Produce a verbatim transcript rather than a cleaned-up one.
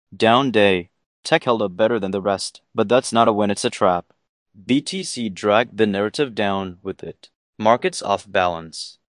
Down day. Tech held up better than the rest, but that's not a win, it's a trap. B T C dragged the narrative down with it. Markets off balance.